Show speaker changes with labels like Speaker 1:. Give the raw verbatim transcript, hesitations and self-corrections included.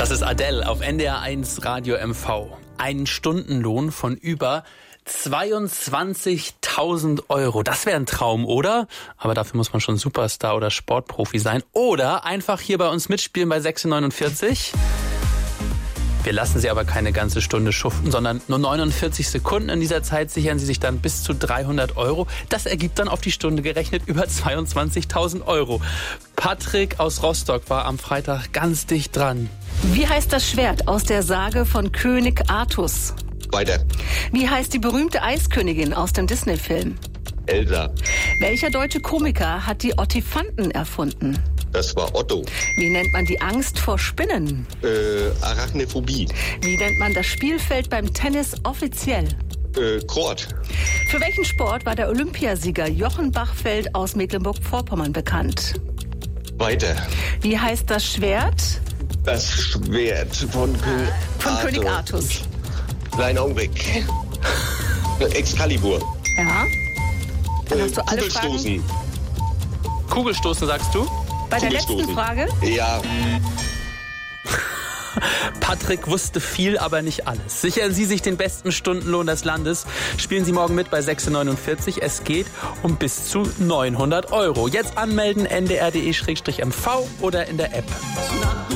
Speaker 1: Das ist Adele auf N D R eins Radio M V. Ein Stundenlohn von über zweiundzwanzigtausend Euro. Das wäre ein Traum, oder? Aber dafür muss man schon Superstar oder Sportprofi sein. Oder einfach hier bei uns mitspielen bei sechzehn neunundvierzig. Wir lassen Sie aber keine ganze Stunde schuften, sondern nur neunundvierzig Sekunden. In dieser Zeit sichern Sie sich dann bis zu dreihundert Euro. Das ergibt dann auf die Stunde gerechnet über zweiundzwanzigtausend Euro. Patrick aus Rostock war am Freitag ganz dicht dran.
Speaker 2: Wie heißt das Schwert aus der Sage von König Artus?
Speaker 3: Weiter.
Speaker 2: Wie heißt die berühmte Eiskönigin aus dem Disney-Film?
Speaker 3: Elsa.
Speaker 2: Welcher deutsche Komiker hat die Ottifanten erfunden?
Speaker 3: Das war Otto.
Speaker 2: Wie nennt man die Angst vor Spinnen?
Speaker 3: Äh, Arachnophobie.
Speaker 2: Wie nennt man das Spielfeld beim Tennis offiziell?
Speaker 3: Äh, Kord.
Speaker 2: Für welchen Sport war der Olympiasieger Jochen Bachfeld aus Mecklenburg-Vorpommern bekannt?
Speaker 3: Weiter.
Speaker 2: Wie heißt das Schwert?
Speaker 3: Das Schwert von, König
Speaker 2: Von
Speaker 3: Arthur.
Speaker 2: König Artus.
Speaker 3: Kleinen Augenblick. Excalibur.
Speaker 2: Ja. Dann
Speaker 3: Äh,
Speaker 2: hast du alle Fragen.
Speaker 3: Kugelstoßen.
Speaker 1: Kugelstoßen, sagst du?
Speaker 2: Bei der letzten
Speaker 3: Kugelstoßen.
Speaker 2: Frage?
Speaker 3: Ja.
Speaker 1: Patrick wusste viel, aber nicht alles. Sichern Sie sich den besten Stundenlohn des Landes. Spielen Sie morgen mit bei sechzehn neunundvierzig. Es geht um bis zu neunhundert Euro. Jetzt anmelden, n d r punkt d e slash m v oder in der App.